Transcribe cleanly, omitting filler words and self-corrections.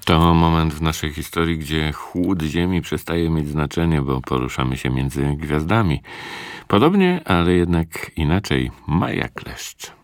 To moment w naszej historii, gdzie chłód Ziemi przestaje mieć znaczenie, bo poruszamy się między gwiazdami. Podobnie, ale jednak inaczej, Maja Kleszcz.